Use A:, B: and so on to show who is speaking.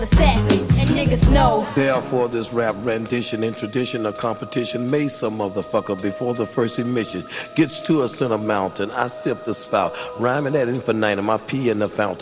A: assassins, and niggas know.
B: Therefore, this rap rendition in tradition of competition made some motherfucker before the first emission gets to a center mountain. I sip the spout, rhyming at infinitum. I pee in the fountain.